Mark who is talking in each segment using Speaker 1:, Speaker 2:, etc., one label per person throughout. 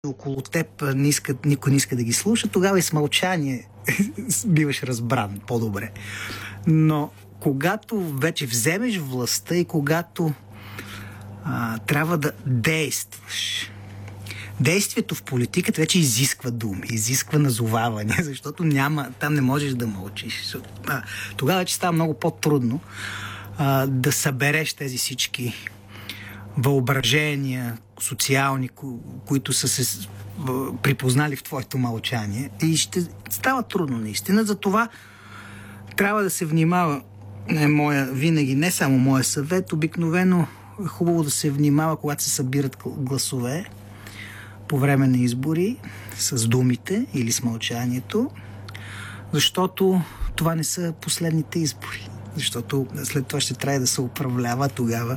Speaker 1: около теб никой не иска да ги слуша, тогава и с мълчание биваш разбран по-добре. Но когато вече вземеш властта и когато трябва да действаш, действието в политиката вече изисква думи, изисква назоваване, защото там не можеш да мълчиш. Тогава вече става много по-трудно да събереш тези всички въображения, социални, които са се припознали в твоето мълчание. И ще става трудно наистина. Затова трябва да се внимава. Винаги, не само моя съвет, обикновено е хубаво да се внимава, когато се събират гласове по време на избори, с думите или с мълчанието, защото това не са последните избори. Защото след това ще трябва да се управлява тогава.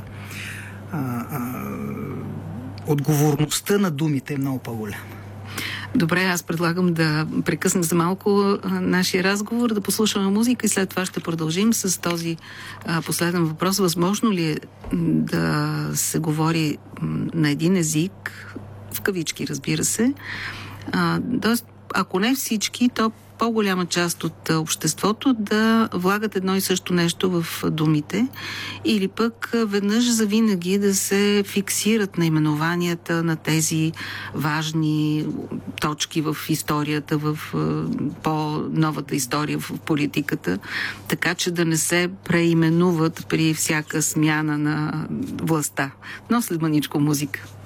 Speaker 1: Отговорността на думите е много по-голяма.
Speaker 2: Добре, аз предлагам да прекъснем за малко нашия разговор, да послушаме музика и след това ще продължим с този последен въпрос. Възможно ли е да се говори на един език, в кавички, разбира се, тоест, ако не всички, то по-голяма част от обществото да влагат едно и също нещо в думите или пък веднъж завинаги да се фиксират наименованията на тези важни точки в историята, в по-новата история в политиката, така че да не се преименуват при всяка смяна на властта. Но след маничко музика.